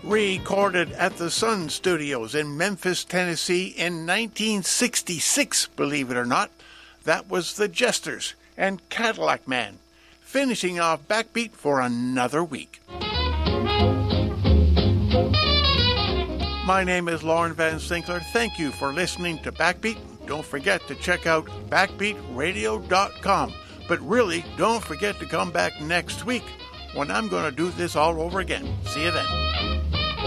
Recorded at the Sun Studios in Memphis, Tennessee in 1966, believe it or not. That was the Jesters and Cadillac Man, finishing off Backbeat for another week. My name is Lauren Van Sinkler. Thank you for listening to Backbeat. Don't forget to check out backbeatradio.com. But really, don't forget to come back next week when I'm going to do this all over again. See you then.